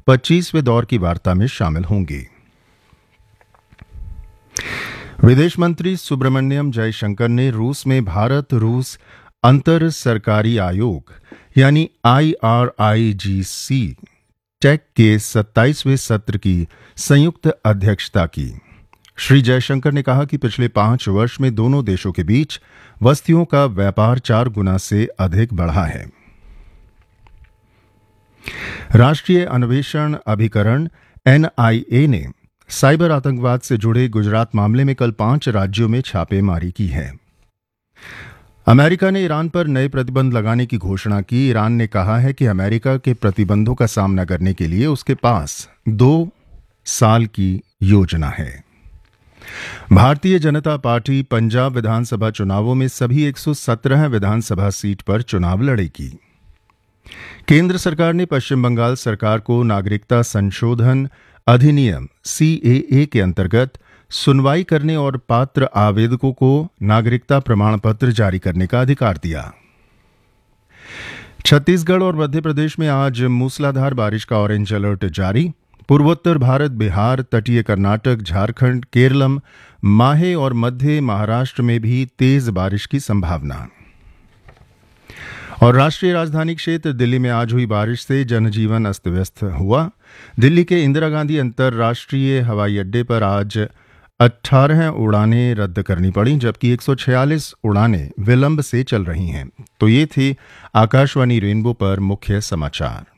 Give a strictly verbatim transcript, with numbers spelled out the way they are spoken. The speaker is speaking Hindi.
पच्चीसवें दौर की वार्ता में शामिल होंगी। विदेश मंत्री सुब्रमण्यम जयशंकर ने रूस में भारत रूस अंतर सरकारी आयोग यानी I R I ji C take के सत्ताईसवें सत्र की संयुक्त अध्यक्षता की। श्री जयशंकर ने कहा कि पिछले पांच वर्ष में दोनों देशों के बीच वस्तुओं का व्यापार चार गुना से अधिक बढ़ा है। राष्ट्रीय अन्वेषण अभिकरण एन आई ए ने साइबर आतंकवाद से जुड़े गुजरात मामले में कल पांच राज्यों में छापेमारी की है। अमेरिका ने ईरान पर नए प्रतिबंध लगाने की घोषणा की। ईरान ने कहा है कि अमेरिका के प्रतिबंधों का सामना करने के लिए उसके पास दो साल की योजना है। भारतीय जनता पार्टी पंजाब विधानसभा चुनावों में सभी एक सौ सत्रह विधानसभा सीट पर चुनाव लड़ेगी। केंद्र सरकार ने पश्चिम बंगाल सरकार को नागरिकता संशोधन अधिनियम सी ए ए के अंतर्गत सुनवाई करने और पात्र आवेदकों को नागरिकता प्रमाण पत्र जारी करने का अधिकार दिया। छत्तीसगढ़ और मध्य प्रदेश में आज मूसलाधार बारिश का ऑरेंज अलर्ट जारी। पूर्वोत्तर भारत, बिहार, तटीय कर्नाटक, झारखंड, केरलम, माहे और मध्य महाराष्ट्र में भी तेज बारिश की संभावना। और राष्ट्रीय राजधानी क्षेत्र दिल्ली में आज हुई बारिश से जनजीवन अस्त व्यस्त हुआ। दिल्ली के इंदिरा गांधी अंतर्राष्ट्रीय हवाई अड्डे पर आज अठारह उड़ानें रद्द करनी पड़ी, जबकि एक सौ छियालीस उड़ानें विलंब से चल रही हैं। तो ये थे आकाशवाणी रेनबो पर मुख्य समाचार।